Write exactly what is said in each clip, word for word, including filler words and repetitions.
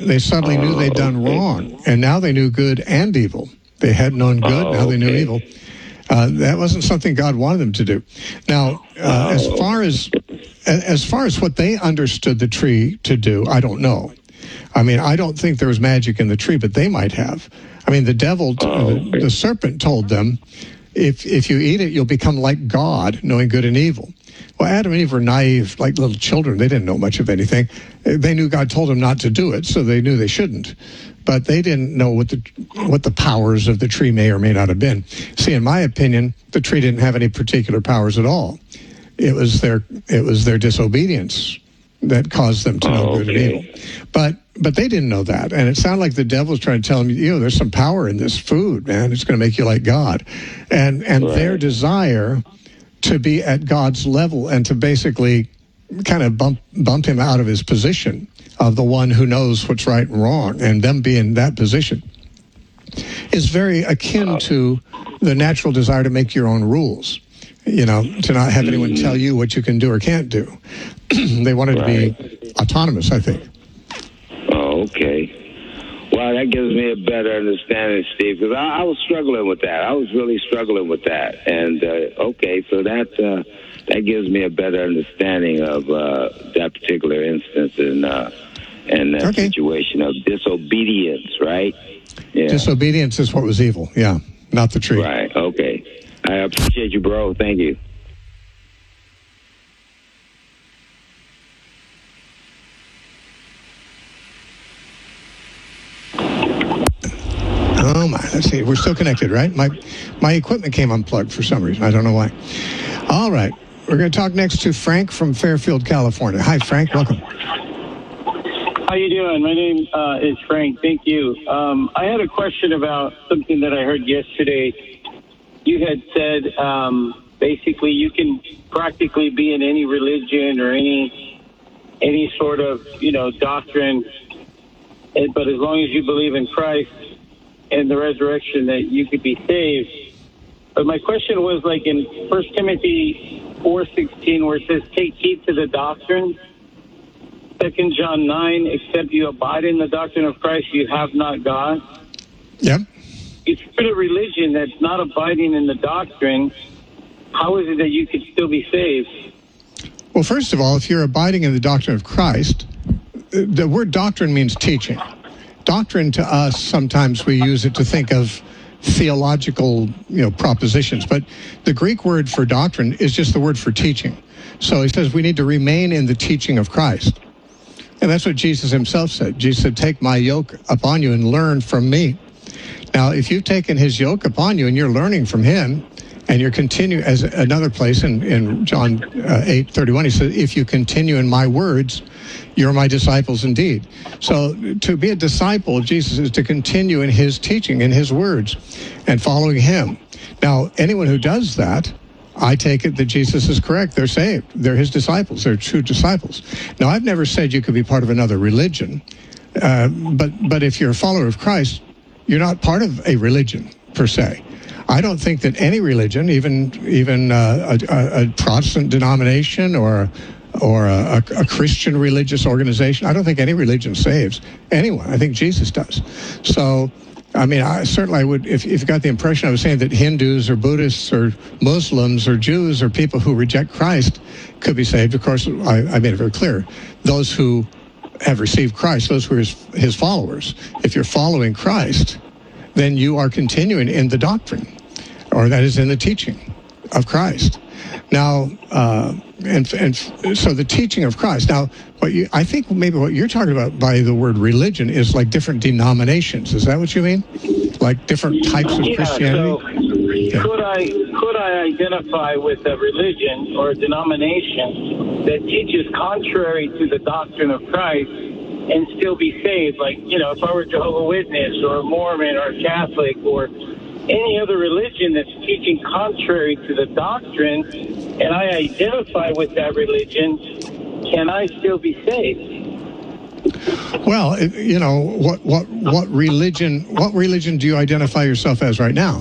they suddenly knew they'd done wrong, and now they knew good and evil. They had known good, oh, now they knew okay. evil. Uh, that wasn't something God wanted them to do. Now, uh, as far as as far as what they understood the tree to do, I don't know. I mean, I don't think there was magic in the tree, but they might have. I mean, the devil, oh, okay. the, the serpent told them, if if you eat it, you'll become like God, knowing good and evil. Well, Adam and Eve were naive, like little children. They didn't know much of anything. They knew God told them not to do it, so they knew they shouldn't. But they didn't know what the what the powers of the tree may or may not have been. See, in my opinion, the tree didn't have any particular powers at all. It was their it was their disobedience that caused them to know oh, good okay. and evil. But but they didn't know that, and it sounded like the devil was trying to tell them, you know, there's some power in this food, man. It's going to make you like God, and and Right. their desire to be at God's level and to basically kind of bump bump him out of his position of the one who knows what's right and wrong, and them being in that position is very akin to the natural desire to make your own rules, you know, to not have anyone tell you what you can do or can't do. They wanted Right. to be autonomous, I think. Oh, okay. Well, that gives me a better understanding, Steve, because I, I was struggling with that. I was really struggling with that. And, uh, okay, so that uh, that gives me a better understanding of uh, that particular instance and, uh, and that Okay. situation of disobedience, right? Yeah. Disobedience is what was evil, yeah, not the tree. Right, okay. I appreciate you, bro. Thank you. Oh, my. Let's see. We're still connected, right? My my equipment came unplugged for some reason. I don't know why. All right. We're going to talk next to Frank from Fairfield, California. Hi, Frank. Welcome. How you doing? My name uh, is Frank. Thank you. Um, I had a question about something that I heard yesterday. You had said um, basically you can practically be in any religion or any any sort of, you know, doctrine, but as long as you believe in Christ and the resurrection, that you could be saved. But my question was, like in First Timothy four sixteen, where it says, take heed to the doctrine. Second John nine, except you abide in the doctrine of Christ, you have not God. Yep. If you're in a religion that's not abiding in the doctrine, how is it that you could still be saved? Well, first of all, if you're abiding in the doctrine of Christ, the word doctrine means teaching. Doctrine to us, sometimes we use it to think of theological, you know, propositions. But the Greek word for doctrine is just the word for teaching. So he says we need to remain in the teaching of Christ. And that's what Jesus himself said. Jesus said, take my yoke upon you and learn from me. Now, if you've taken his yoke upon you and you're learning from him, and you're continue as another place in, in John uh, eight thirty-one, he says, if you continue in my words, you're my disciples indeed. So to be a disciple of Jesus is to continue in his teaching, in his words, and following him. Now, anyone who does that, I take it that Jesus is correct. They're saved. They're his disciples. They're true disciples. Now, I've never said you could be part of another religion, uh, but but if you're a follower of Christ, you're not part of a religion per se. I don't think that any religion, even even uh, a, a Protestant denomination or or a, a Christian religious organization, I don't think any religion saves anyone. I think Jesus does. So, I mean, I certainly would, if, if you got the impression I was saying that Hindus or Buddhists or Muslims or Jews or people who reject Christ could be saved, of course, I, I made it very clear. Those who have received Christ, those who are his, his followers, if you're following Christ, then you are continuing in the doctrine, or that is in the teaching of Christ. Now, uh, and and so the teaching of Christ. Now, what you, I think maybe what you're talking about by the word religion is like different denominations. Is that what you mean? Like different types of yeah, Christianity? So Okay. could I could I identify with a religion or a denomination that teaches contrary to the doctrine of Christ and still be saved? Like, you know, if I were Jehovah's Witness or a Mormon or a Catholic or any other religion that's teaching contrary to the doctrine, and I identify with that religion, can I still be saved? Well, it- you know, what what what religion what religion do you identify yourself as right now?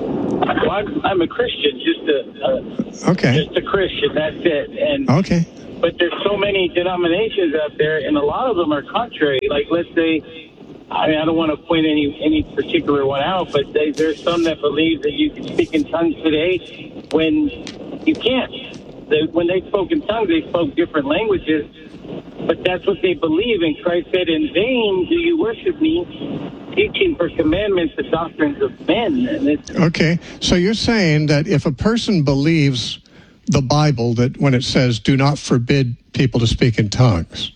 Well, I'm, I'm a Christian, just a, a Okay. just a Christian. That's it. And Okay. but there's so many denominations out there, and a lot of them are contrary. Like, let's say, I mean, I don't want to point any any particular one out, but they, there's some that believe that you can speak in tongues today when you can't. They, when they spoke in tongues, they spoke different languages, but that's what they believe. And Christ said, "In vain do you worship me, teaching for commandments the doctrines of men." And it's, okay, so you're saying that if a person believes the Bible, that when it says, "Do not forbid people to speak in tongues,"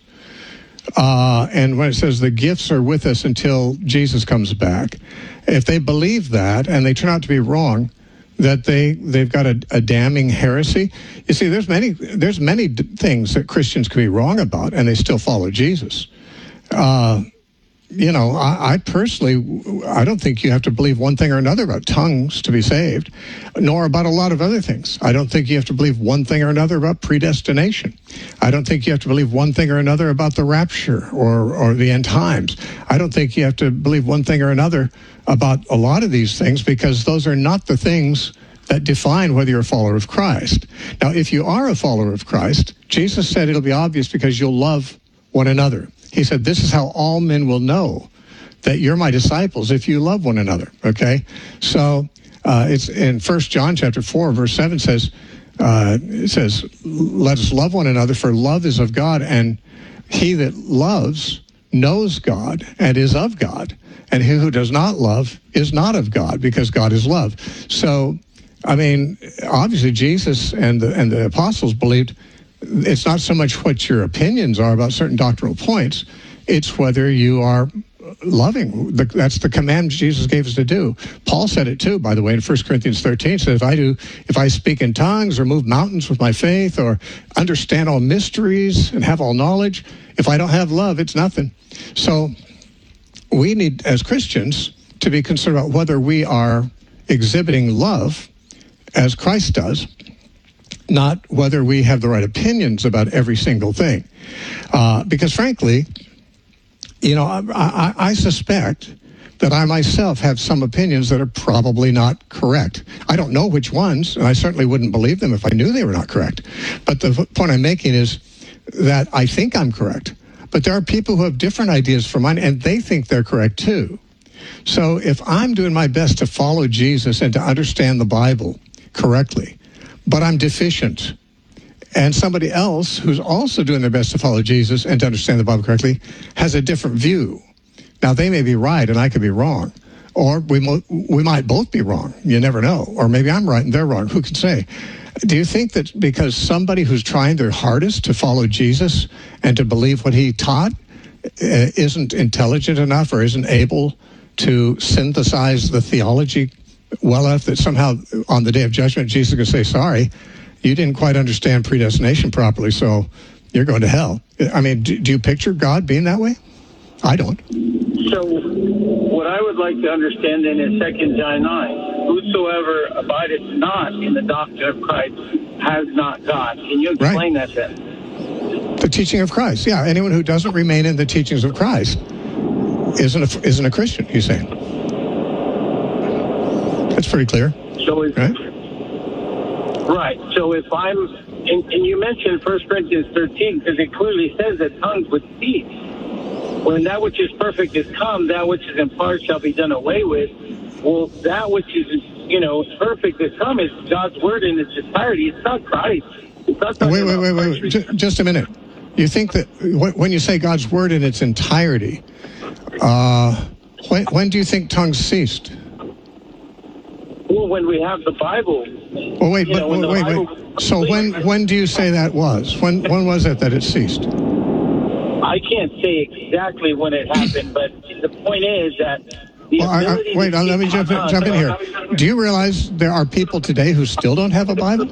Uh, and when it says the gifts are with us until Jesus comes back, if they believe that and they turn out to be wrong, that they they've got a, a damning heresy. You see, there's many there's many d- things that Christians can be wrong about, and they still follow Jesus. Uh, you know, I, I personally, I don't think you have to believe one thing or another about tongues to be saved, nor about a lot of other things. I don't think you have to believe one thing or another about predestination. I don't think you have to believe one thing or another about the rapture or, or the end times. I don't think you have to believe one thing or another about a lot of these things, because those are not the things that define whether you're a follower of Christ. Now, if you are a follower of Christ, Jesus said it'll be obvious because you'll love one another. He said, this is how all men will know that you're my disciples, if you love one another, okay? So uh, it's in First John chapter four, verse seven says, uh, it says, let us love one another, for love is of God, and he that loves knows God and is of God. And he who does not love is not of God, because God is love. So, I mean, obviously Jesus and the, and the apostles believed it's not so much what your opinions are about certain doctrinal points, it's whether you are loving. That's the command Jesus gave us to do. Paul said it too, by the way, in First Corinthians thirteen, says, if I do, if I speak in tongues or move mountains with my faith or understand all mysteries and have all knowledge, if I don't have love, it's nothing. So we need, as Christians, to be concerned about whether we are exhibiting love as Christ does, not whether we have the right opinions about every single thing. Uh, because frankly, you know, I, I, I suspect that I myself have some opinions that are probably not correct. I don't know which ones, and I certainly wouldn't believe them if I knew they were not correct. But the point I'm making is that I think I'm correct. But there are people who have different ideas from mine, and they think they're correct too. So if I'm doing my best to follow Jesus and to understand the Bible correctly, but I'm deficient, and somebody else who's also doing their best to follow Jesus and to understand the Bible correctly has a different view. Now, they may be right and I could be wrong, or we mo- we might both be wrong. You never know. Or maybe I'm right and they're wrong. Who can say? Do you think that because somebody who's trying their hardest to follow Jesus and to believe what he taught uh, isn't intelligent enough or isn't able to synthesize the theology well enough that somehow on the day of judgment, Jesus is going to say, sorry, you didn't quite understand predestination properly, so you're going to hell? I mean, do, do you picture God being that way? I don't. So what I would like to understand then is Second John nine. Whosoever abideth not in the doctrine of Christ has not God. Can you explain right. that then? The teaching of Christ. Yeah, anyone who doesn't remain in the teachings of Christ isn't a, isn't a Christian, he's saying. That's pretty clear. So if, right? Right. So if I'm, and, and you mentioned First Corinthians thirteen, because it clearly says that tongues would cease. When that which is perfect is come, that which is in part shall be done away with. Well, that which is, you know, perfect is come is God's word in its entirety. It's not Christ. It's not wait, wait, wait, wait, wait. Just, just a minute. You think that when you say God's word in its entirety, uh, when, when do you think tongues ceased? Well, when we have the Bible. Well, wait, but, know, wait, wait, wait. So when, when do you say that was? When, when was it that it ceased? I can't say exactly when it happened, but the point is that the well, I, I, wait, let me jump in, jump in here. Do you realize there are people today who still don't have a Bible?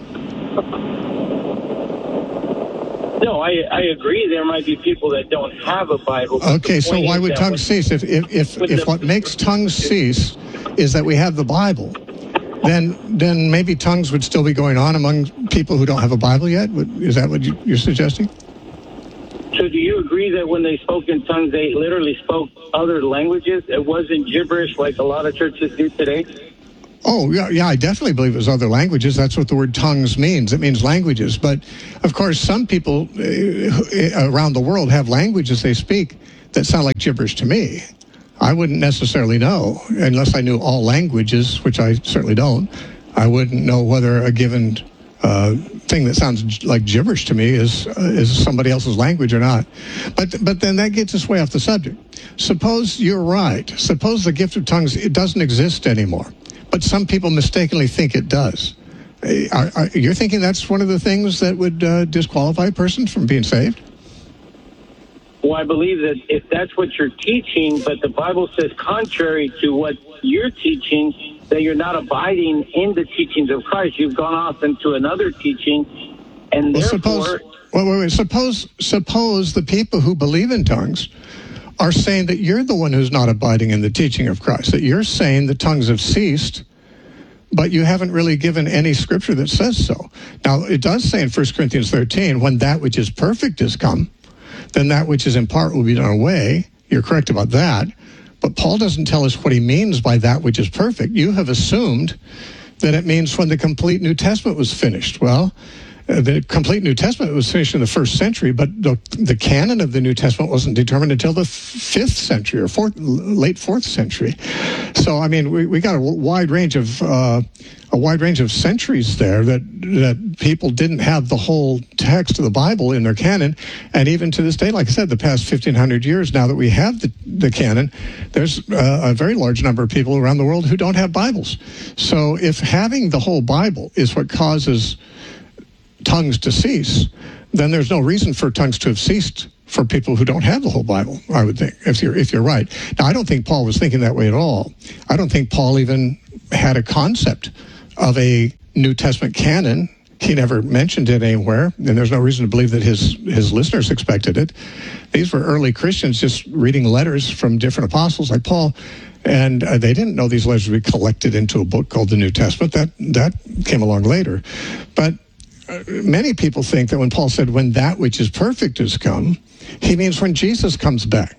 No, I, I agree. There might be people that don't have a Bible. Okay, so why would tongues cease? If if if, if what makes tongues cease is that we have the Bible, then then maybe tongues would still be going on among people who don't have a Bible yet? Is that what you, you're suggesting? So do you agree that when they spoke in tongues, they literally spoke other languages? It wasn't gibberish like a lot of churches do today? Oh, yeah, yeah, I definitely believe it was other languages. That's what the word tongues means. It means languages. But, of course, some people uh, around the world have languages they speak that sound like gibberish to me. I wouldn't necessarily know, unless I knew all languages, which I certainly don't. I wouldn't know whether a given uh, thing that sounds like gibberish to me is uh, is somebody else's language or not. But but then that gets us way off the subject. Suppose you're right. Suppose the gift of tongues, it doesn't exist anymore. But some people mistakenly think it does. Are, are, you're thinking that's one of the things that would uh, disqualify a person from being saved? Well, I believe that if that's what you're teaching, but the Bible says contrary to what you're teaching, that you're not abiding in the teachings of Christ. You've gone off into another teaching, and well, therefore... Suppose, wait, wait, wait. Suppose, suppose the people who believe in tongues are saying that you're the one who's not abiding in the teaching of Christ, that you're saying the tongues have ceased, but you haven't really given any scripture that says so. Now, it does say in First Corinthians thirteen, when that which is perfect is come, then that which is in part will be done away. You're correct about that. But Paul doesn't tell us what he means by that which is perfect. You have assumed that it means when the complete New Testament was finished. Well, Uh, the complete New Testament was finished in the first century, but the, the canon of the New Testament wasn't determined until the fifth century or fourth, late fourth century. So, I mean, we, we got a wide range of uh, a wide range of centuries there that that people didn't have the whole text of the Bible in their canon, and even to this day, like I said, the past fifteen hundred years now that we have the, the canon, there's uh, a very large number of people around the world who don't have Bibles. So, if having the whole Bible is what causes tongues to cease, then there's no reason for tongues to have ceased for people who don't have the whole Bible, I would think, if you're if you're right. Now, I don't think Paul was thinking that way at all. I don't think Paul even had a concept of a New Testament canon. He never mentioned it anywhere, and there's no reason to believe that his, his listeners expected it. These were early Christians just reading letters from different apostles like Paul, and uh, they didn't know these letters would be collected into a book called the New Testament. That, that came along later. But many people think that when Paul said, when that which is perfect is come, he means when Jesus comes back.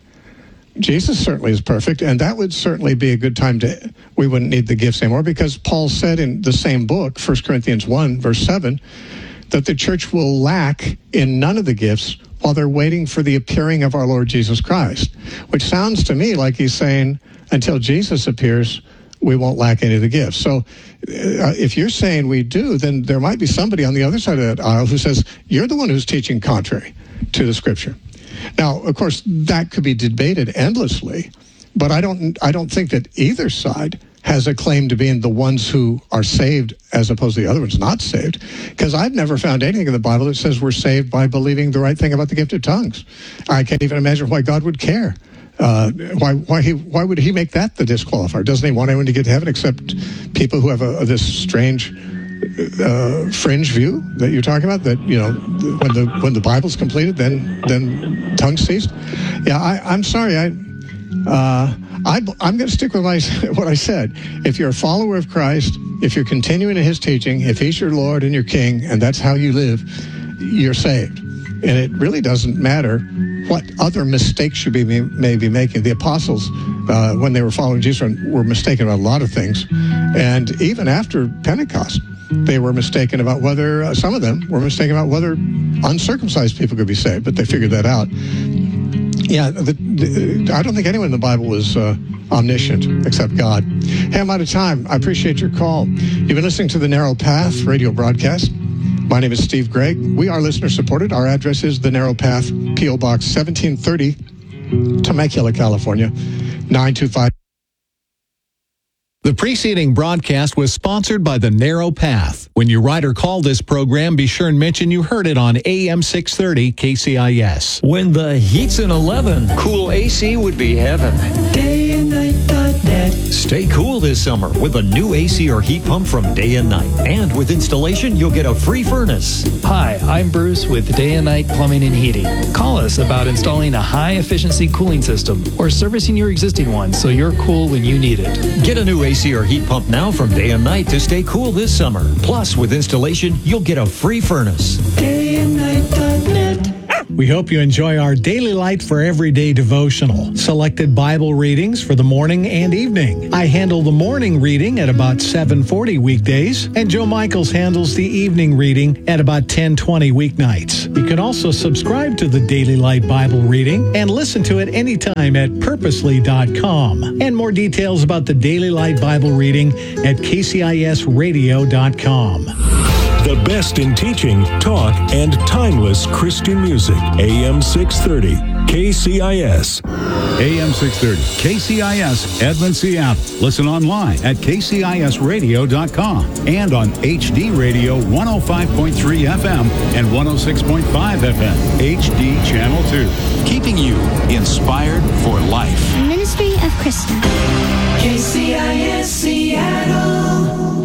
Jesus certainly is perfect, and that would certainly be a good time to, we wouldn't need the gifts anymore, because Paul said in the same book, First Corinthians one, verse seven, that the church will lack in none of the gifts while they're waiting for the appearing of our Lord Jesus Christ, which sounds to me like he's saying, until Jesus appears, we won't lack any of the gifts. So uh, if you're saying we do, then there might be somebody on the other side of that aisle who says, you're the one who's teaching contrary to the scripture. Now, of course, that could be debated endlessly, but I don't I don't think that either side has a claim to being the ones who are saved as opposed to the other ones not saved, because I've never found anything in the Bible that says we're saved by believing the right thing about the gift of tongues. I can't even imagine why God would care. Uh, why why he why would he make that the disqualifier? Doesn't he want anyone to get to heaven except people who have a, a, this strange uh, fringe view that you're talking about? That, you know, when the when the Bible's completed, then then tongues ceased. Yeah, I, I'm sorry. I uh, I I'm going to stick with my what I said. If you're a follower of Christ, if you're continuing in His teaching, if He's your Lord and your King, and that's how you live, you're saved. And it really doesn't matter what other mistakes you be, may be making. The apostles, uh, when they were following Jesus, were mistaken about a lot of things. And even after Pentecost, they were mistaken about whether, uh, some of them were mistaken about whether uncircumcised people could be saved, but they figured that out. Yeah, the, the, I don't think anyone in the Bible was uh, omniscient except God. Hey, I'm out of time. I appreciate your call. You've been listening to the Narrow Path radio broadcast. My name is Steve Gregg. We are listener-supported. Our address is The Narrow Path, P O. Box seventeen thirty, Temecula, California, nine two five. The preceding broadcast was sponsored by The Narrow Path. When you write or call this program, be sure and mention you heard it on A M six thirty K C I S. When the heat's an eleven, cool A C would be heaven. day and night dot net. Stay cool this summer with a new A C or heat pump from Day and Night. And with installation, you'll get a free furnace. Hi, I'm Bruce with Day and Night Plumbing and Heating. Call us about installing a high-efficiency cooling system or servicing your existing one so you're cool when you need it. Get a new A C or heat pump now from Day and Night to stay cool this summer. Plus, with installation, you'll get a free furnace. day and night dot net. We hope you enjoy our Daily Light for Everyday devotional. Selected Bible readings for the morning and evening. I handle the morning reading at about seven forty weekdays, and Joe Michaels handles the evening reading at about ten twenty weeknights. You can also subscribe to the Daily Light Bible reading and listen to it anytime at purposely dot com. And more details about the Daily Light Bible reading at k c i s radio dot com. The best in teaching, talk, and timeless Christian music. A M six thirty, K C I S. A M six thirty, K C I S, Edmond, Seattle. Listen online at k c i s radio dot com and on H D Radio one oh five point three F M and one oh six point five F M, H D Channel two. Keeping you inspired for life. Ministry of Krista. K C I S Seattle.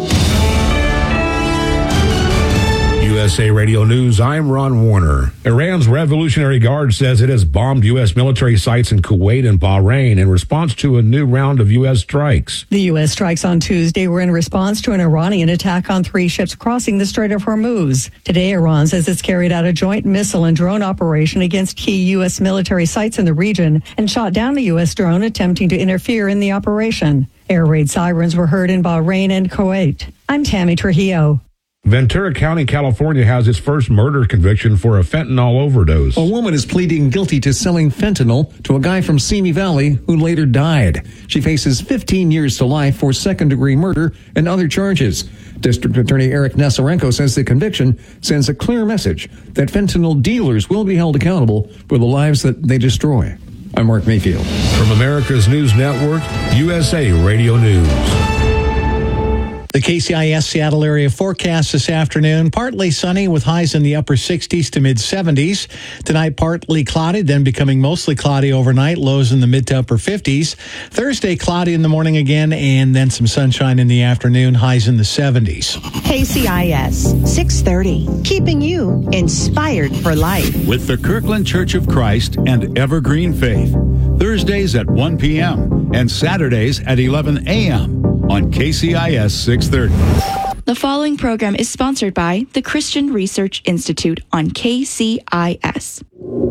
U S A Radio News, I'm Ron Warner. Iran's Revolutionary Guard says it has bombed U S military sites in Kuwait and Bahrain in response to a new round of U S strikes. The U S strikes on Tuesday were in response to an Iranian attack on three ships crossing the Strait of Hormuz. Today, Iran says it's carried out a joint missile and drone operation against key U S military sites in the region and shot down a U S drone attempting to interfere in the operation. Air raid sirens were heard in Bahrain and Kuwait. I'm Tammy Trujillo. Ventura County, California has its first murder conviction for a fentanyl overdose. A woman is pleading guilty to selling fentanyl to a guy from Simi Valley who later died. She faces fifteen years to life for second-degree murder and other charges. District Attorney Eric Nesarenko says the conviction sends a clear message that fentanyl dealers will be held accountable for the lives that they destroy. I'm Mark Mayfield. From America's News Network, U S A Radio News. The K C I S Seattle area forecast this afternoon, partly sunny with highs in the upper sixties to mid seventies. Tonight, partly cloudy, then becoming mostly cloudy overnight, lows in the mid to upper fifties. Thursday, cloudy in the morning again, and then some sunshine in the afternoon, highs in the seventies. K C I S six thirty, keeping you inspired for life. With the Kirkland Church of Christ and Evergreen Faith. Thursdays at one p.m. and Saturdays at eleven a.m. on K C I S six thirty. The following program is sponsored by the Christian Research Institute on K C I S.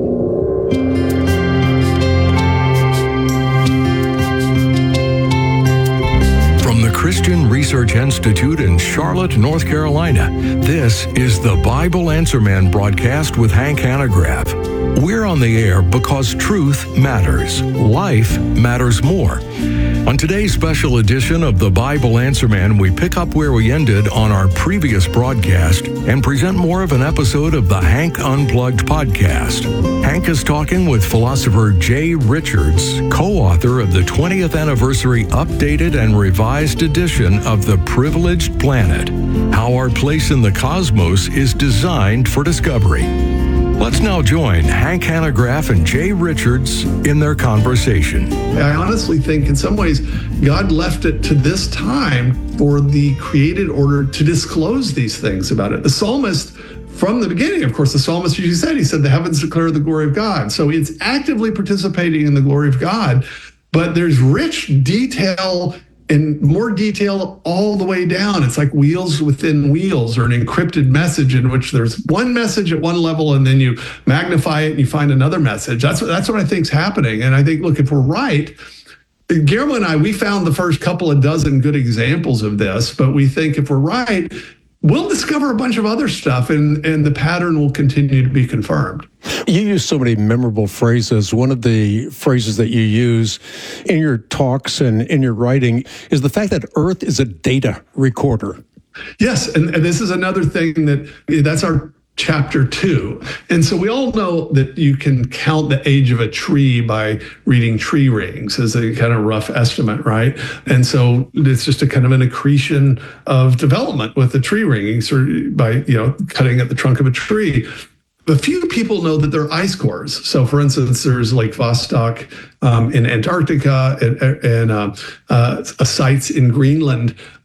From the Christian Research Institute in Charlotte, North Carolina, this is the Bible Answer Man broadcast with Hank Hanegraaff. We're on the air because truth matters. Life matters more. On today's special edition of the Bible Answer Man, we pick up where we ended on our previous broadcast and present more of an episode of the Hank Unplugged podcast. Hank is talking with philosopher Jay Richards, co-author of the twentieth anniversary updated and revised edition of The Privileged Planet, How Our Place in the Cosmos is Designed for Discovery. Let's now join Hank Hanegraaff and Jay Richards in their conversation. I honestly think in some ways God left it to this time for the created order to disclose these things about it. The psalmist, from the beginning, of course, the psalmist usually said, he said, the heavens declare the glory of God. So it's actively participating in the glory of God, but there's rich detail and more detail all the way down. It's like wheels within wheels, or an encrypted message in which there's one message at one level and then you magnify it and you find another message. That's what, that's what I think is happening. And I think, look, if we're right, Guillermo and I, we found the first couple of dozen good examples of this, but we think if we're right, we'll discover a bunch of other stuff, and, and the pattern will continue to be confirmed. You use so many memorable phrases. One of the phrases that you use in your talks and in your writing is the fact that Earth is a data recorder. Yes, and, and this is another thing that, that's our chapter two. And so we all know that you can count the age of a tree by reading tree rings as a kind of rough estimate, right? And so it's just a kind of an accretion of development with the tree rings, or by, you know, cutting at the trunk of a tree. A few people know that they're ice cores. So, for instance, there's Lake Vostok um, in Antarctica and, and uh, uh, sites in Greenland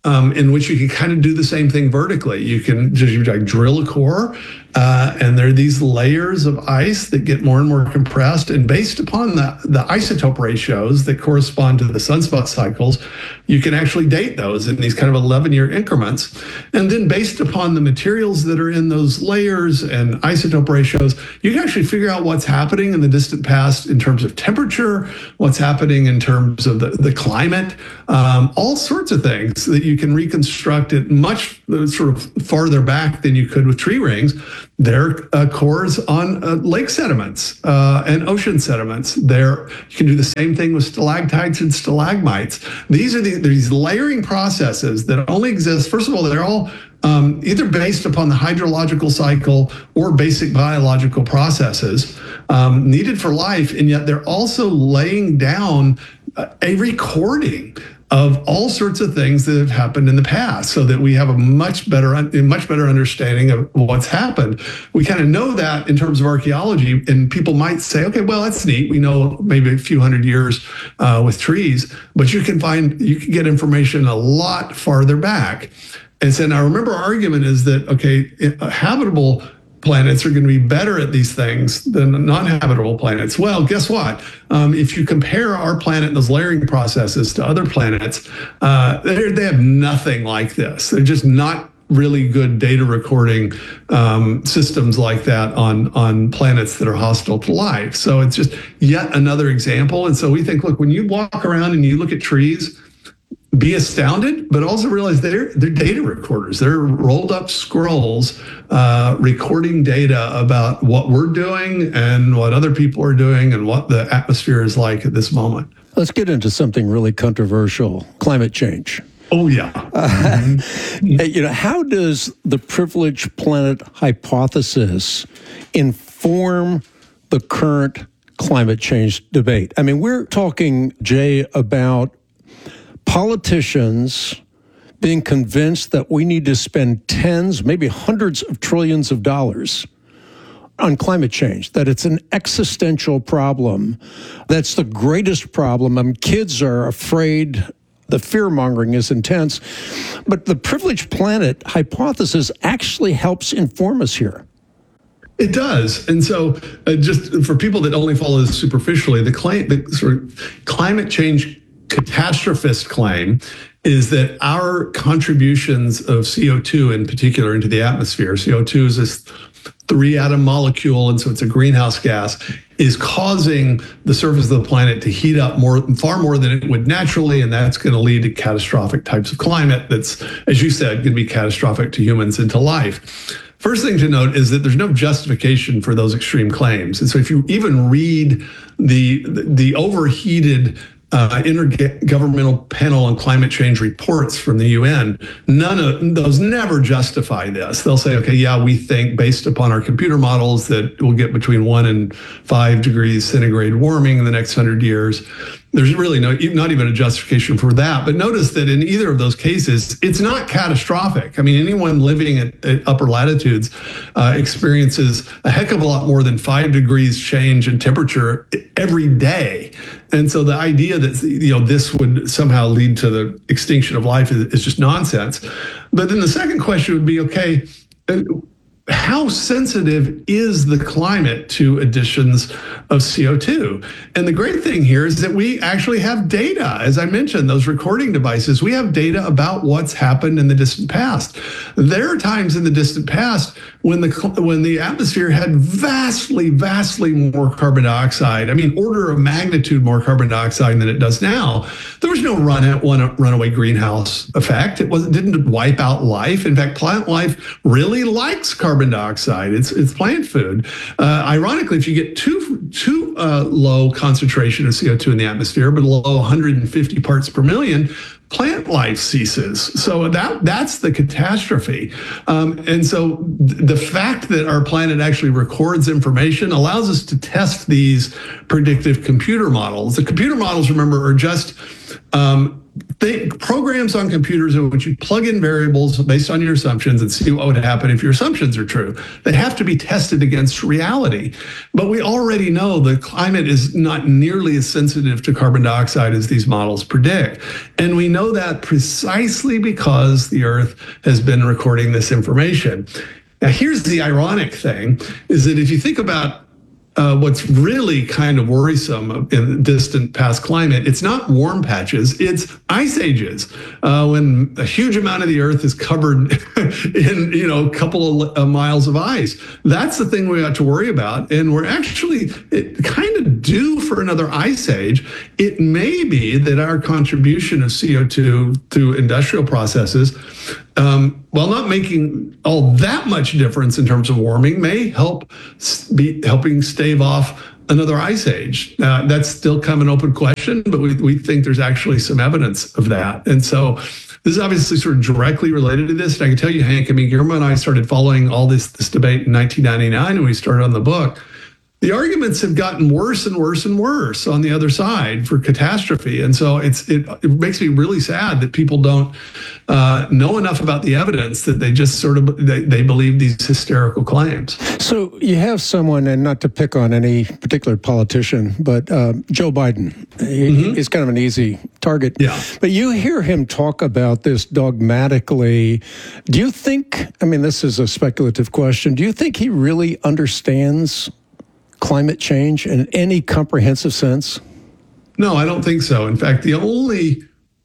um, in which you can kind of do the same thing vertically. You can just you like drill a core, uh, and there are these layers of ice that get more and more compressed. And based upon the, the isotope ratios that correspond to the sunspot cycles, you can actually date those in these kind of eleven-year increments. And then based upon the materials that are in those layers and isotope ratios, you can actually figure out what's happening in the distant past in terms of temperature, what's happening in terms of the, the climate, um, all sorts of things that you can reconstruct it much uh, sort of farther back than you could with tree rings. There are uh, cores on uh, lake sediments uh, and ocean sediments. There, you can do the same thing with stalactites and stalagmites. These are the, these layering processes that only exist. First of all, they're all um, either based upon the hydrological cycle or basic biological processes um, needed for life, and yet they're also laying down uh, a recording of all sorts of things that have happened in the past, so that we have a much better, a much better understanding of what's happened. We kind of know that in terms of archaeology, and people might say, okay, well, that's neat. We know maybe a few hundred years uh, with trees, but you can find, you can get information a lot farther back. And so now remember, our argument is that, okay, habitable planets are going to be better at these things than non-habitable planets. Well, guess what? Um, if you compare our planet and those layering processes to other planets, uh, they have nothing like this. They're just not really good data recording um, systems like that on, on planets that are hostile to life. So it's just yet another example. And so we think, look, when you walk around and you look at trees, be astounded, but also realize they're they're data recorders. They're rolled up scrolls uh, recording data about what we're doing and what other people are doing and what the atmosphere is like at this moment. Let's get into something really controversial: climate change. Oh yeah. Mm-hmm. Uh, you know, how does the privileged planet hypothesis inform the current climate change debate? I mean, we're talking, Jay, about politicians being convinced that we need to spend tens, maybe hundreds of trillions of dollars on climate change, that it's an existential problem. That's the greatest problem. I mean, kids are afraid. The fear-mongering is intense. But the privileged planet hypothesis actually helps inform us here. It does. And so uh, just for people that only follow this superficially, the, cli- the sort of climate change catastrophist claim is that our contributions of C O two in particular into the atmosphere, C O two is this three atom molecule, and so it's a greenhouse gas, is causing the surface of the planet to heat up more, far more than it would naturally, and that's going to lead to catastrophic types of climate that's, as you said, going to be catastrophic to humans and to life. First thing to note is that there's no justification for those extreme claims. And so if you even read the the overheated Uh, Intergovernmental Panel on Climate Change reports from the U N, none of those never justify this. They'll say, okay, yeah, we think based upon our computer models that we'll get between one and five degrees centigrade warming in the next hundred years. There's really no, not even a justification for that. But notice that in either of those cases, it's not catastrophic. I mean, anyone living at, at upper latitudes uh, experiences a heck of a lot more than five degrees change in temperature every day. And so the idea that, you know, this would somehow lead to the extinction of life is, is just nonsense. But then the second question would be, okay, how sensitive is the climate to additions of C O two? And the great thing here is that we actually have data. As I mentioned, those recording devices, we have data about what's happened in the distant past. There are times in the distant past when the when the atmosphere had vastly, vastly more carbon dioxide. I mean, order of magnitude more carbon dioxide than it does now. There was no run at one runaway greenhouse effect. It wasn't didn't wipe out life. In fact, plant life really likes carbon Carbon dioxide. It's it's plant food. Uh, ironically, if you get too too uh, low concentration of C O two in the atmosphere, below one hundred fifty parts per million, plant life ceases. So that that's the catastrophe. Um, and so th- the fact that our planet actually records information allows us to test these predictive computer models. The computer models, remember, are just um, think programs on computers in which you plug in variables based on your assumptions and see what would happen if your assumptions are true. They have to be tested against reality. But we already know the climate is not nearly as sensitive to carbon dioxide as these models predict. And we know that precisely because the Earth has been recording this information. Now, here's the ironic thing, is that if you think about Uh, what's really kind of worrisome in the distant past climate, it's not warm patches, it's ice ages. Uh, when a huge amount of the Earth is covered in, you know, a couple of uh, miles of ice. That's the thing we have to worry about. And we're actually it, kind of due for another ice age. It may be that our contribution of C O two through industrial processes, um, while not making all that much difference in terms of warming, may help be helping stave off another ice age. Uh, that's still kind of an open question, but we, we think there's actually some evidence of that. And so this is obviously sort of directly related to this. And I can tell you, Hank, I mean, Guillermo and I started following all this, this debate in nineteen ninety-nine when we started on the book. The arguments have gotten worse and worse and worse on the other side for catastrophe. And so it's it, it makes me really sad that people don't uh, know enough about the evidence, that they just sort of, they, they believe these hysterical claims. So you have someone, and not to pick on any particular politician, but uh, Joe Biden, he, mm-hmm. he's kind of an easy target. Yeah. But you hear him talk about this dogmatically. Do you think, I mean, this is a speculative question, do you think he really understands climate change in any comprehensive sense? No, I don't think so. In fact, the only,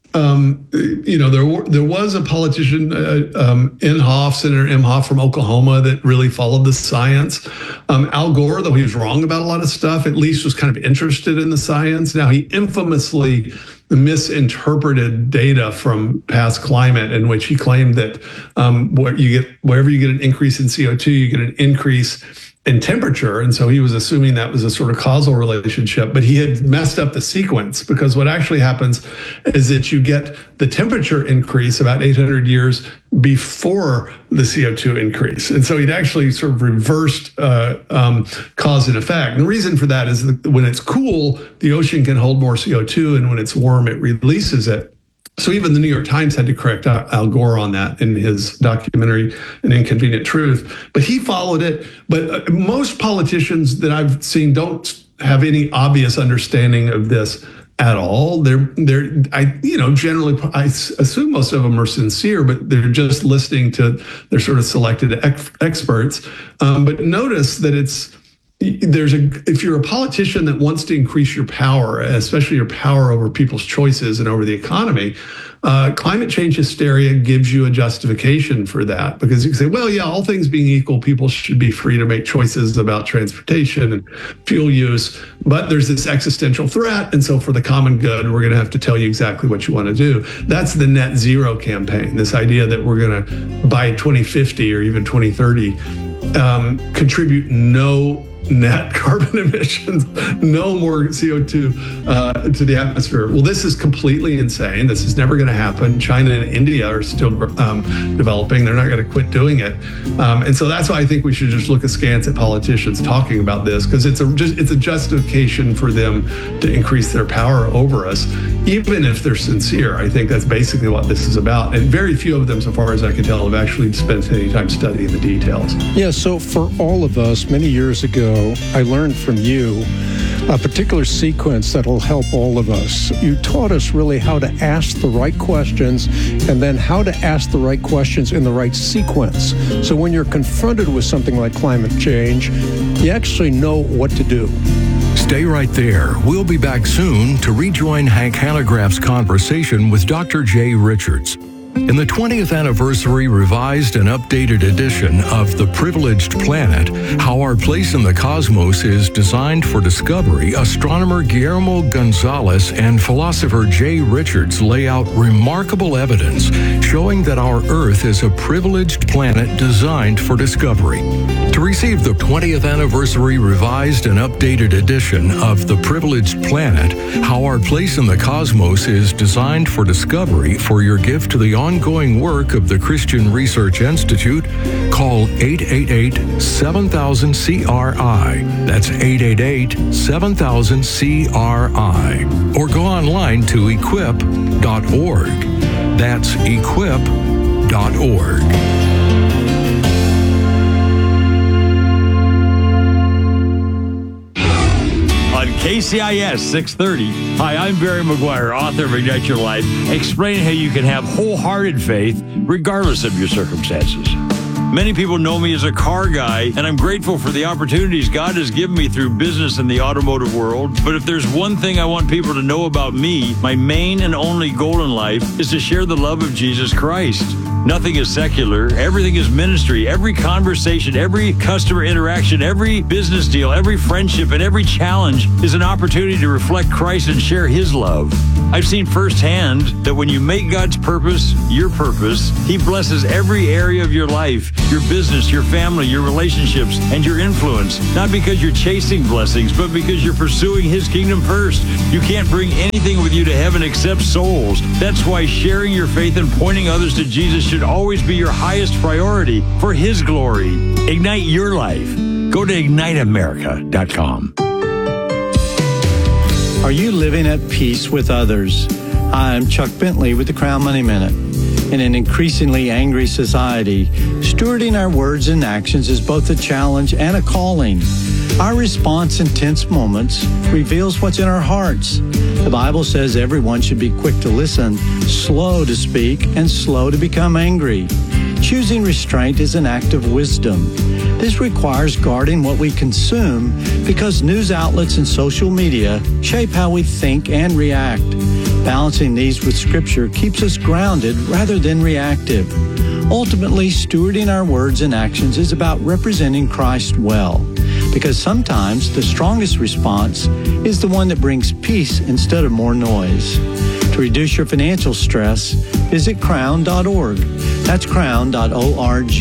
um, you know, there were, there was a politician, uh, um, Inhofe, Senator Inhofe from Oklahoma, that really followed the science. Um, Al Gore, though he was wrong about a lot of stuff, at least was kind of interested in the science. Now, he infamously misinterpreted data from past climate, in which he claimed that um, where you get wherever you get an increase in C O two, you get an increase in temperature. And so he was assuming that was a sort of causal relationship, but he had messed up the sequence, because what actually happens is that you get the temperature increase about eight hundred years before the C O two increase. And so he'd actually sort of reversed uh, um, cause and effect. And the reason for that is that when it's cool, the ocean can hold more C O two, and when it's warm, it releases it. So even the New York Times had to correct Al Gore on that in his documentary, An Inconvenient Truth. But he followed it. But most politicians that I've seen don't have any obvious understanding of this at all. They're, they're, I, you know, generally, I assume most of them are sincere, but they're just listening to their sort of selected ex- experts. Um, but notice that it's, There's a if you're a politician that wants to increase your power, especially your power over people's choices and over the economy, uh, climate change hysteria gives you a justification for that, because you can say, well, yeah, all things being equal, people should be free to make choices about transportation and fuel use, but there's this existential threat, and so for the common good, we're going to have to tell you exactly what you want to do. That's the net zero campaign, this idea that we're going to, by twenty fifty or even twenty thirty, um, contribute no net carbon emissions, no more C O two uh, to the atmosphere. Well, this is completely insane. This is never going to happen. China and India are still um, developing. They're not going to quit doing it. Um, and so that's why I think we should just look askance at politicians talking about this, because it's a just it's a justification for them to increase their power over us, even if they're sincere. I think that's basically what this is about. And very few of them, so far as I can tell, have actually spent any time studying the details. Yeah, so for all of us, many years ago, I learned from you a particular sequence that'll help all of us. You taught us really how to ask the right questions, and then how to ask the right questions in the right sequence. So when you're confronted with something like climate change, you actually know what to do. Stay right there. We'll be back soon to rejoin Hank Hanegraaff's conversation with Doctor Jay Richards. In the twentieth anniversary revised and updated edition of The Privileged Planet, How Our Place in the Cosmos is Designed for Discovery, astronomer Guillermo Gonzalez and philosopher Jay Richards lay out remarkable evidence showing that our Earth is a privileged planet designed for discovery. To receive the twentieth anniversary revised and updated edition of The Privileged Planet, How Our Place in the Cosmos is Designed for Discovery, for your gift to the ongoing work of the Christian Research Institute, call eight eight eight, seven thousand, C R I. That's eight eight eight, seven thousand, C R I. Or go online to equip dot org. That's equip dot org. On K C I S six thirty. Hi, I'm Barry McGuire, author of Ignite Your Life, explaining how you can have wholehearted faith regardless of your circumstances. Many people know me as a car guy, and I'm grateful for the opportunities God has given me through business in the automotive world. But if there's one thing I want people to know about me, my main and only goal in life is to share the love of Jesus Christ. Nothing is secular. Everything is ministry. Every conversation, every customer interaction, every business deal, every friendship, and every challenge is an opportunity to reflect Christ and share His love. I've seen firsthand that when you make God's purpose your purpose, He blesses every area of your life, your business, your family, your relationships, and your influence. Not because you're chasing blessings, but because you're pursuing His kingdom first. You can't bring anything with you to heaven except souls. That's why sharing your faith and pointing others to Jesus should always be your highest priority for His glory. Ignite your life. Go to ignite america dot com. Are you living at peace with others? Hi, I'm Chuck Bentley with the Crown Money Minute. In an increasingly angry society, stewarding our words and actions is both a challenge and a calling. Our response in tense moments reveals what's in our hearts. The Bible says everyone should be quick to listen, slow to speak, and slow to become angry. Choosing restraint is an act of wisdom. This requires guarding what we consume because news outlets and social media shape how we think and react. Balancing these with Scripture keeps us grounded rather than reactive. Ultimately, stewarding our words and actions is about representing Christ well, because sometimes the strongest response is the one that brings peace instead of more noise. To reduce your financial stress, visit crown dot org. That's crown dot org.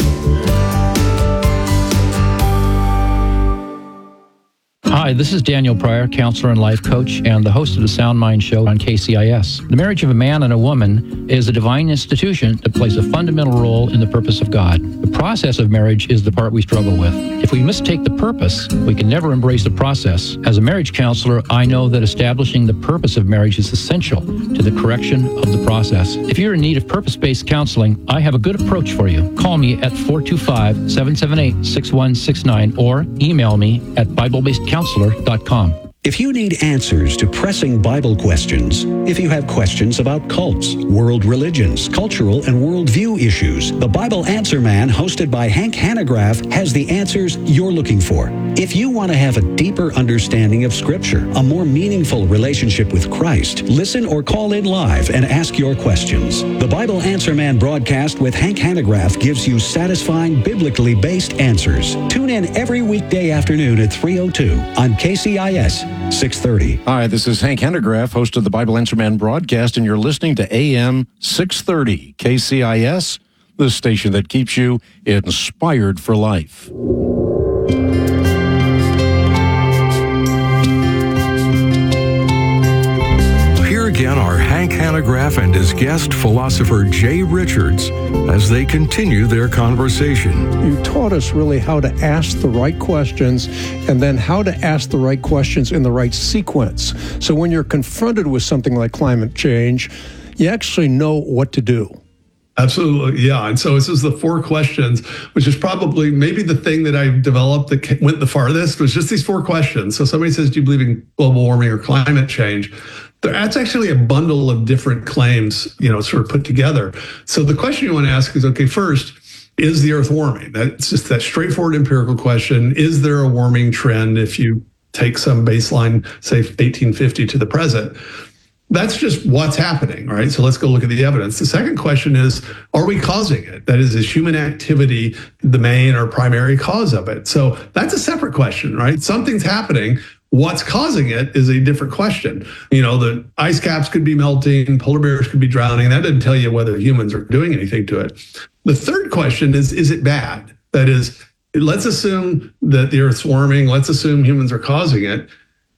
Hi, this is Daniel Pryor, counselor and life coach, and the host of the Sound Mind Show on K C I S. The marriage of a man and a woman is a divine institution that plays a fundamental role in the purpose of God. The process of marriage is the part we struggle with. If we mistake the purpose, we can never embrace the process. As a marriage counselor, I know that establishing the purpose of marriage is essential to the correction of the process. If you're in need of purpose-based counseling, I have a good approach for you. Call me at four two five, seven seven eight, six one six nine or email me at bible based counselor dot com. If you need answers to pressing Bible questions, if you have questions about cults, world religions, cultural and worldview issues, the Bible Answer Man, hosted by Hank Hanegraaff, has the answers you're looking for. If you want to have a deeper understanding of Scripture, a more meaningful relationship with Christ, listen or call in live and ask your questions. The Bible Answer Man broadcast with Hank Hanegraaff gives you satisfying, biblically based answers. Tune in every weekday afternoon at three oh two on K C I S six thirty. Hi, this is Hank Hanegraaff, host of the Bible Answer Man broadcast, and you're listening to A M six thirty K C I S, the station that keeps you inspired for life. Here again are Hank Hanegraaff and his guest, philosopher Jay Richards, as they continue their conversation. You taught us really how to ask the right questions and then how to ask the right questions in the right sequence. So when you're confronted with something like climate change, you actually know what to do. Absolutely, yeah. And so this is the four questions, which is probably maybe the thing that I've developed that went the farthest, was just these four questions. So somebody says, do you believe in global warming or climate change? That's actually a bundle of different claims, you know, sort of put together. So the question you want to ask is, okay, first, is the Earth warming? That's just that straightforward empirical question. Is there a warming trend if you take some baseline, say eighteen fifty to the present? That's just what's happening, right? So let's go look at the evidence. The second question is, are we causing it? That is, is human activity the main or primary cause of it? So that's a separate question, right? Something's happening. What's causing it is a different question. You know, the ice caps could be melting, polar bears could be drowning. That doesn't tell you whether humans are doing anything to it. The third question is, is it bad? That is, let's assume that the Earth's warming. Let's assume humans are causing it.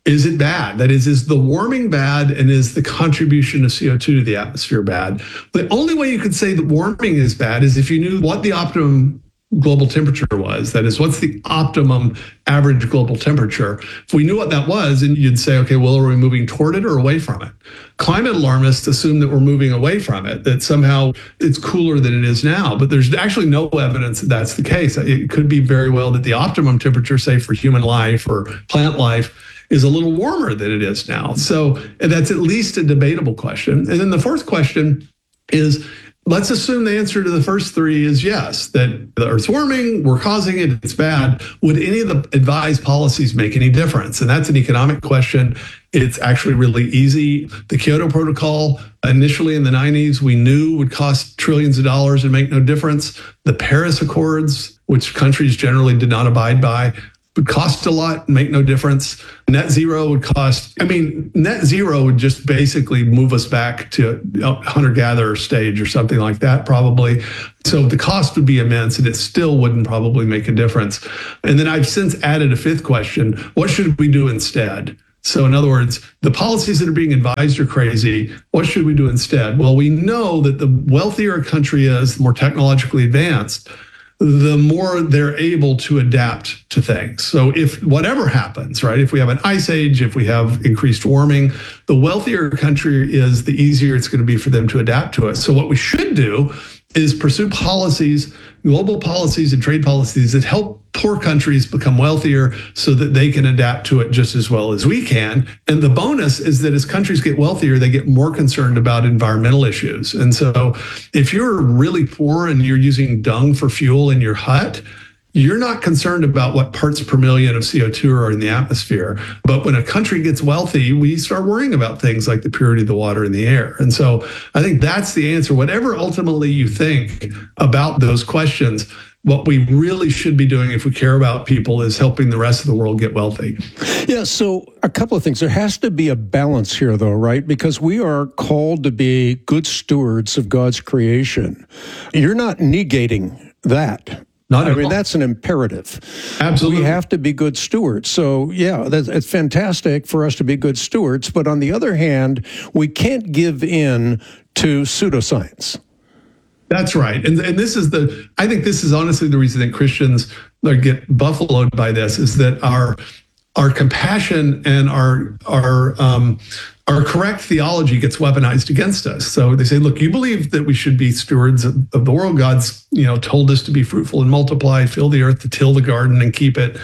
is it bad? That is, is the warming bad, and is the contribution of C O two to the atmosphere bad? The only way you could say that warming is bad is if you knew what the optimum global temperature was. That is, what's the optimum average global temperature? If we knew what that was, and you'd say, okay, well, are we moving toward it or away from it? Climate alarmists assume that we're moving away from it, that somehow it's cooler than it is now. But there's actually no evidence that that's the case. It could be very well that the optimum temperature, say, for human life or plant life, is a little warmer than it is now. So and that's at least a debatable question. And then the fourth question is, let's assume the answer to the first three is yes, that the Earth's warming, we're causing it, it's bad. Would any of the advised policies make any difference? And that's an economic question. It's actually really easy. The Kyoto Protocol, initially in the nineties, we knew would cost trillions of dollars and make no difference. The Paris Accords, which countries generally did not abide by, would cost a lot and make no difference. Net zero would cost, I mean, net zero would just basically move us back to hunter-gatherer stage or something like that, probably. So the cost would be immense, and it still wouldn't probably make a difference. And then I've since added a fifth question: what should we do instead? So in other words, the policies that are being advised are crazy. What should we do instead? Well, we know that the wealthier a country is, the more technologically advanced, the more they're able to adapt to things. So if whatever happens, right, if we have an ice age, if we have increased warming, the wealthier a country is, the easier it's going to be for them to adapt to it. So what we should do is pursue policies, global policies and trade policies that help poor countries become wealthier so that they can adapt to it just as well as we can. And the bonus is that as countries get wealthier, they get more concerned about environmental issues. And so if you're really poor and you're using dung for fuel in your hut, you're not concerned about what parts per million of C O two are in the atmosphere. But when a country gets wealthy, we start worrying about things like the purity of the water in the air. And so I think that's the answer. Whatever ultimately you think about those questions, what we really should be doing if we care about people is helping the rest of the world get wealthy. Yeah, so a couple of things. There has to be a balance here, though, right? Because we are called to be good stewards of God's creation. You're not negating that. Not I mean, all. that's an imperative. Absolutely. We have to be good stewards. So, yeah, that's, it's fantastic for us to be good stewards. But on the other hand, we can't give in to pseudoscience. That's right. And, and this is the, I think this is honestly the reason that Christians get buffaloed by this, is that our our compassion and our our um, our correct theology gets weaponized against us. So they say, look, you believe that we should be stewards of, of the world. God's, you know, told us to be fruitful and multiply, fill the earth, to till the garden and keep it.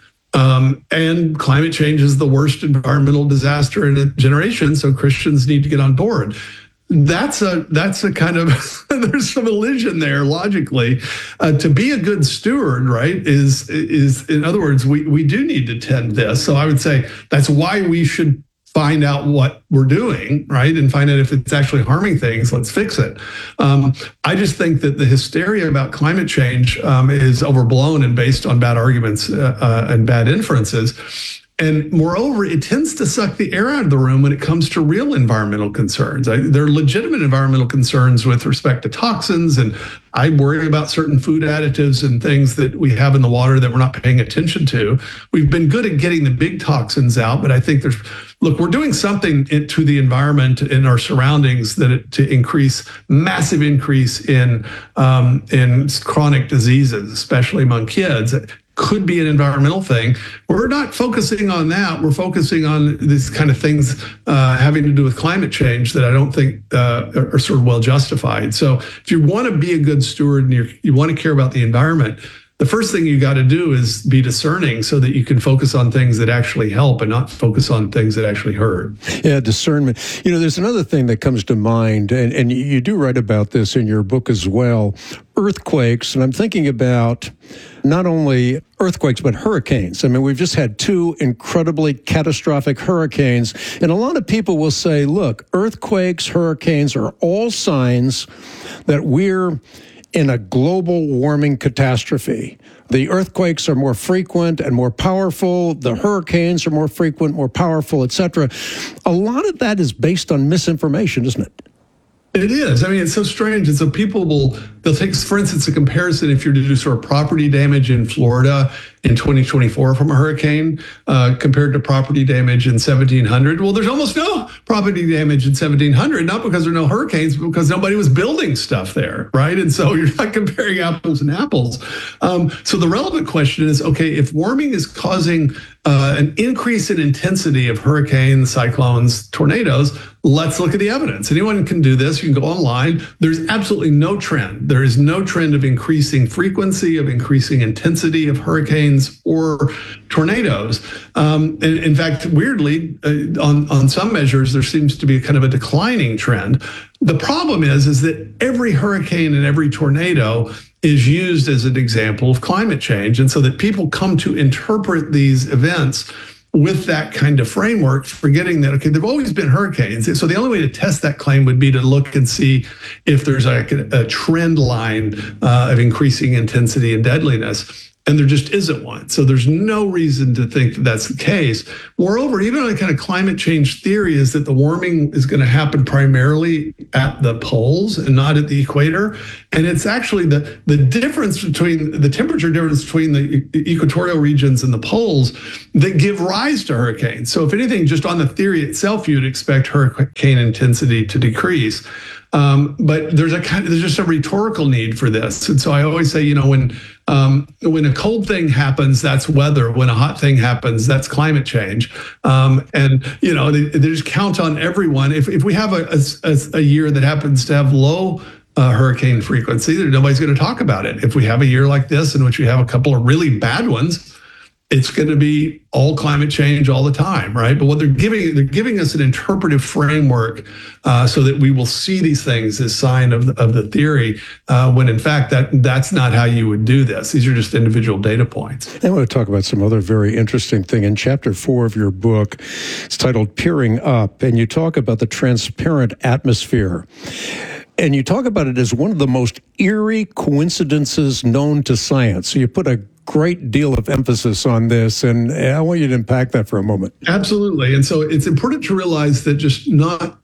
Um, and climate change is the worst environmental disaster in a generation. So Christians need to get on board. That's a that's a kind of there's some elision there logically. Uh, to be a good steward, right, is is in other words, we we do need to tend this. So I would say that's why we should find out what we're doing, right, and find out if it's actually harming things. Let's fix it. Um, I just think that the hysteria about climate change um, is overblown and based on bad arguments uh, uh, and bad inferences. And moreover, it tends to suck the air out of the room when it comes to real environmental concerns. I, there are legitimate environmental concerns with respect to toxins, and I worry about certain food additives and things that we have in the water that we're not paying attention to. We've been good at getting the big toxins out, but I think there's, look, we're doing something to the environment and our surroundings that it, to increase, massive increase in um, in chronic diseases, especially among kids. Could be an environmental thing. We're not focusing on that. We're focusing on these kind of things uh, having to do with climate change that I don't think uh, are, are sort of well justified. So if you want to be a good steward and you're, you want to care about the environment, the first thing you got to do is be discerning so that you can focus on things that actually help and not focus on things that actually hurt. Yeah, discernment. You know, there's another thing that comes to mind, and, and you do write about this in your book as well, earthquakes. And I'm thinking about not only earthquakes, but hurricanes. I mean, we've just had two incredibly catastrophic hurricanes. And a lot of people will say, look, earthquakes, hurricanes are all signs that we're in a global warming catastrophe. The earthquakes are more frequent and more powerful. The hurricanes are more frequent, more powerful, et cetera. A lot of that is based on misinformation, isn't it? It is. I mean, it's so strange. And so people will, they'll take, for instance, a comparison if you're to do sort of property damage in Florida in twenty twenty-four from a hurricane uh, compared to property damage in seventeen hundred. Well, there's almost no property damage in seventeen hundred, not because there are no hurricanes, but because nobody was building stuff there, right? And so you're not comparing apples and apples. Um, so the relevant question is, okay, if warming is causing uh, an increase in intensity of hurricanes, cyclones, tornadoes, let's look at the evidence. Anyone can do this. You can go online. There's absolutely no trend. There is no trend of increasing frequency, of increasing intensity of hurricanes or tornadoes. Um, and in fact, weirdly, uh, on, on some measures, there seems to be kind of a declining trend. The problem is, is that every hurricane and every tornado is used as an example of climate change. And so that people come to interpret these events with that kind of framework, forgetting that, okay, there've always been hurricanes. So the only way to test that claim would be to look and see if there's like a, a trend line uh, of increasing intensity and deadliness. And there just isn't one. So there's no reason to think that that's the case. Moreover, even on a kind of climate change theory is that the warming is going to happen primarily at the poles and not at the equator. And it's actually the, the difference between the temperature difference between the equatorial regions and the poles that give rise to hurricanes. So if anything, just on the theory itself, you'd expect hurricane intensity to decrease. Um, but there's a kind of, there's just a rhetorical need for this. And so I always say, you know, when um, when a cold thing happens, that's weather. When a hot thing happens, that's climate change. Um, and, you know, they, they just count on everyone. If, if we have a, a, a year that happens to have low uh, hurricane frequency, nobody's going to talk about it. If we have a year like this in which we have a couple of really bad ones, it's going to be all climate change all the time, right? But what they're giving, they're giving us an interpretive framework uh, so that we will see these things as sign of the, of the theory, uh, when in fact that that's not how you would do this. These are just individual data points. I want to talk about some other very interesting thing. In chapter four of your book, it's titled Peering Up, and you talk about the transparent atmosphere. And you talk about it as one of the most eerie coincidences known to science. So you put a great deal of emphasis on this, and I want you to unpack that for a moment. Absolutely. And so it's important to realize that just not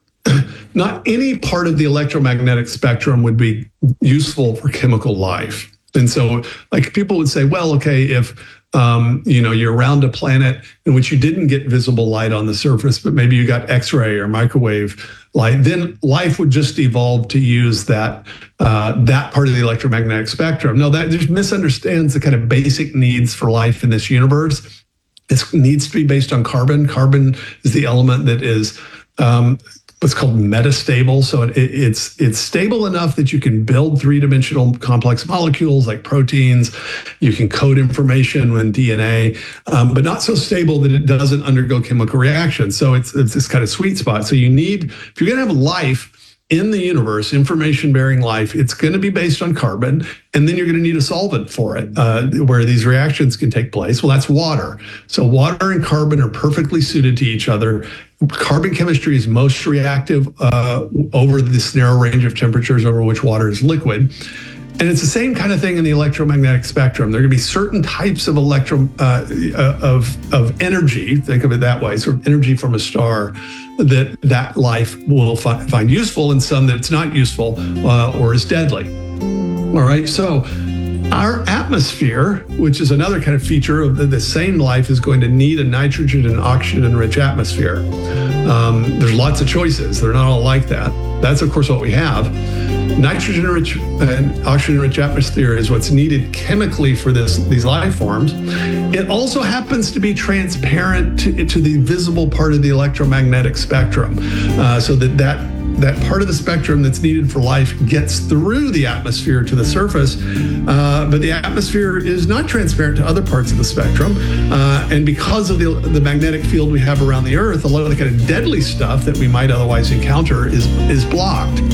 not any part of the electromagnetic spectrum would be useful for chemical life. And so like people would say, well, okay, if Um, you know, you're around a planet in which you didn't get visible light on the surface, but maybe you got X-ray or microwave light, then life would just evolve to use that uh, that part of the electromagnetic spectrum. No, that just misunderstands the kind of basic needs for life in this universe. It needs to be based on carbon. Carbon is the element that is um, what's called metastable. So it, it's it's stable enough that you can build three-dimensional complex molecules like proteins. You can code information in D N A, um, but not so stable that it doesn't undergo chemical reactions. So it's it's this kind of sweet spot. So you need, if you're going to have life in the universe, information-bearing life, it's going to be based on carbon, and then you're going to need a solvent for it, uh, where these reactions can take place. Well, that's water. So water and carbon are perfectly suited to each other. Carbon chemistry is most reactive uh, over this narrow range of temperatures over which water is liquid. And it's the same kind of thing in the electromagnetic spectrum. There are going to be certain types of electro uh, of of energy. Think of it that way, sort of energy from a star, that that life will fi- find useful, and some that it's not useful uh, or is deadly. All right, so our atmosphere, which is another kind of feature of the, the same life, is going to need a nitrogen and oxygen-rich atmosphere. Um, there's lots of choices. They're not all like that. That's, of course, what we have. Nitrogen-rich and oxygen-rich atmosphere is what's needed chemically for this these life forms. It also happens to be transparent to, to the visible part of the electromagnetic spectrum, uh, so that that that part of the spectrum that's needed for life gets through the atmosphere to the surface, uh, but the atmosphere is not transparent to other parts of the spectrum. Uh, and because of the, the magnetic field we have around the Earth, a lot of the kind of deadly stuff that we might otherwise encounter is, is blocked.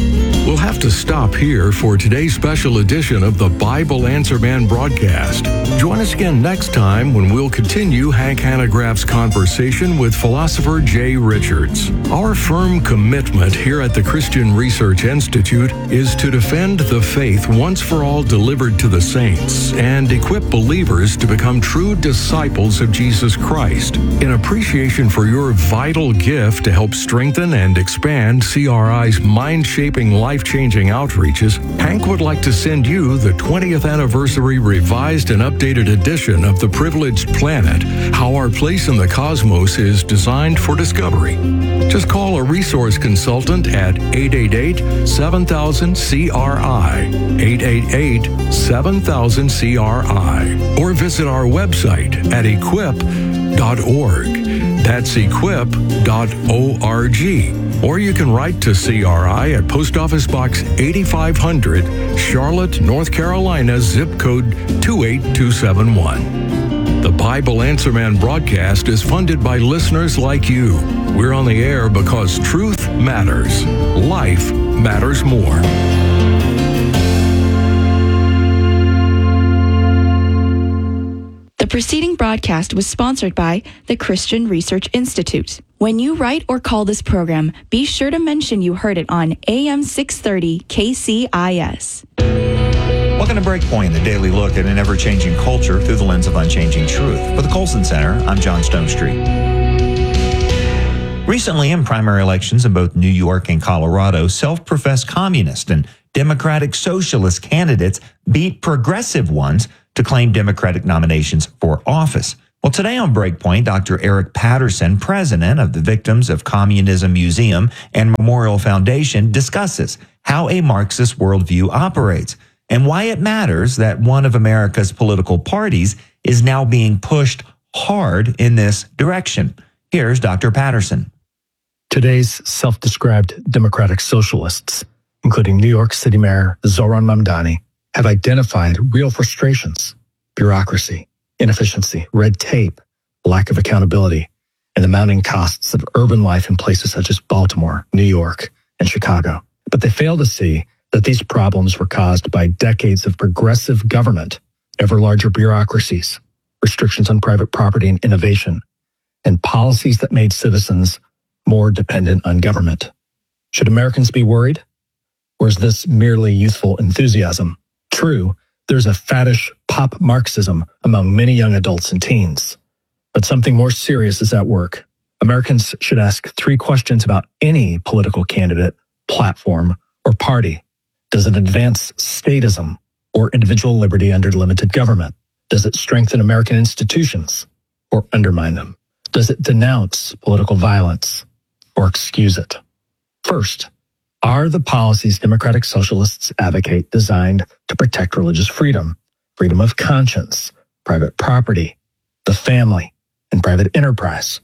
We'll have to stop here for today's special edition of the Bible Answer Man broadcast. Join us again next time when we'll continue Hank Hanegraaff's conversation with philosopher Jay Richards. Our firm commitment here at the Christian Research Institute is to defend the faith once for all delivered to the saints and equip believers to become true disciples of Jesus Christ. In appreciation for your vital gift to help strengthen and expand C R I's mind-shaping, life-changing outreaches, Hank would like to send you the twentieth anniversary revised and updated edition of The Privileged Planet, How Our Place in the Cosmos is Designed for Discovery. Just call a resource consultant at eight eight eight, seven thousand, C R I, eight eight eight, seven thousand, C R I, or visit our website at equip dot org. That's equip dot org. Or you can write to C R I at Post Office Box eighty-five hundred, Charlotte, North Carolina, zip code two eight two seven one. The Bible Answer Man broadcast is funded by listeners like you. We're on the air because truth matters. Life matters more. The preceding broadcast was sponsored by the Christian Research Institute. When you write or call this program, be sure to mention you heard it on A M six thirty K C I S. Welcome to Breakpoint, the daily look at an ever-changing culture through the lens of unchanging truth. For the Colson Center, I'm John Stonestreet. Recently, in primary elections in both New York and Colorado, self-professed communist and Democratic socialist candidates beat progressive ones to claim Democratic nominations for office. Well, today on Breakpoint, Doctor Eric Patterson, president of the Victims of Communism Museum and Memorial Foundation, discusses how a Marxist worldview operates and why it matters that one of America's political parties is now being pushed hard in this direction. Here's Doctor Patterson. Today's self-described democratic socialists, including New York City Mayor Zohran Mamdani, have identified real frustrations: bureaucracy, inefficiency, red tape, lack of accountability, and the mounting costs of urban life in places such as Baltimore, New York, and Chicago. But they fail to see that these problems were caused by decades of progressive government, ever larger bureaucracies, restrictions on private property and innovation, and policies that made citizens more dependent on government. Should Americans be worried? Or is this merely youthful enthusiasm? True, there's a faddish pop Marxism among many young adults and teens. But something more serious is at work. Americans should ask three questions about any political candidate, platform, or party. Does it advance statism or individual liberty under limited government? Does it strengthen American institutions or undermine them? Does it denounce political violence or excuse it? First, are the policies Democratic socialists advocate designed to protect religious freedom, freedom of conscience, private property, the family, and private enterprise?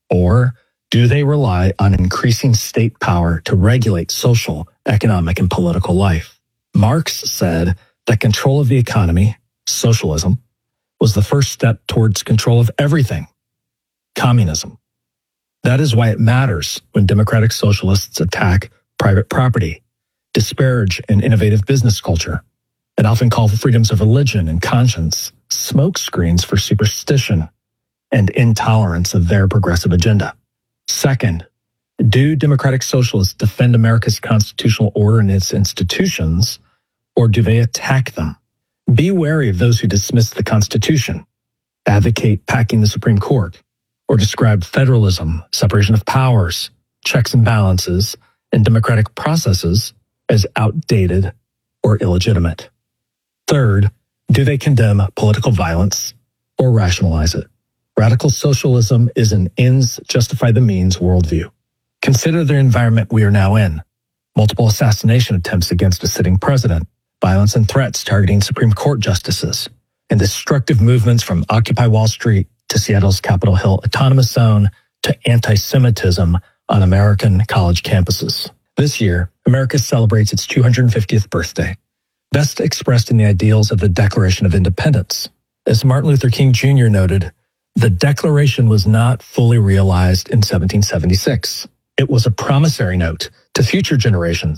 Or do they rely on increasing state power to regulate social, economic, and political life? Marx said that control of the economy, socialism, was the first step towards control of everything, communism. That is why it matters when democratic socialists attack private property, disparage an innovative business culture, and often call for freedoms of religion and conscience smoke screens for superstition and intolerance of their progressive agenda. Second, do democratic socialists defend America's constitutional order and its institutions, or do they attack them? Be wary of those who dismiss the Constitution, advocate packing the Supreme Court, or describe federalism, separation of powers, checks and balances, and democratic processes as outdated or illegitimate. Third, do they condemn political violence or rationalize it? Radical socialism is an ends justify the means worldview. Consider the environment we are now in. Multiple assassination attempts against a sitting president, violence and threats targeting Supreme Court justices, and destructive movements from Occupy Wall Street to Seattle's Capitol Hill Autonomous Zone to anti-Semitism on American college campuses. This year, America celebrates its two hundred fiftieth birthday, best expressed in the ideals of the Declaration of Independence. As Martin Luther King Junior noted, the Declaration was not fully realized in seventeen seventy-six. It was a promissory note to future generations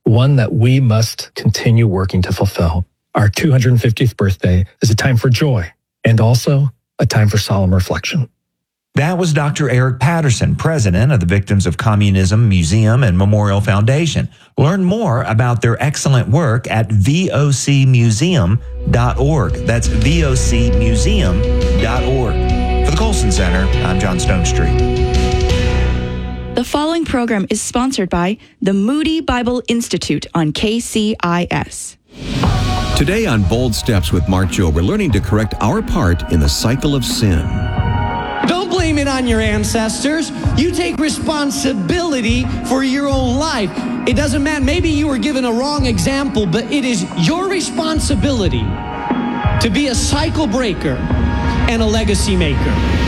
one that we must continue working to fulfill. Our two hundred fiftieth birthday is a time for joy and also a time for solemn reflection. That was Doctor Eric Patterson, president of the Victims of Communism Museum and Memorial Foundation. Learn more about their excellent work at V O C museum dot org. That's V O C museum dot org. For the Colson Center, I'm John Stonestreet. The following program is sponsored by the Moody Bible Institute on K C I S. Today on Bold Steps with Mark Jobe, we're learning to correct our part in the cycle of sin. Don't blame it on your ancestors. You take responsibility for your own life. It doesn't matter. Maybe you were given a wrong example, but it is your responsibility to be a cycle breaker and a legacy maker.